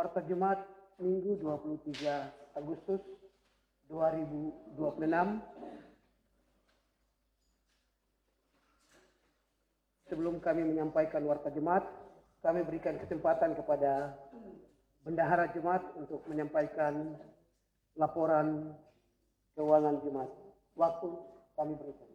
Warta Jumat Minggu 23 Agustus 2026. Sebelum kami menyampaikan warta Jumat, kami berikan kesempatan kepada Bendahara Jumat untuk menyampaikan laporan keuangan Jumat. Waktu kami berikan.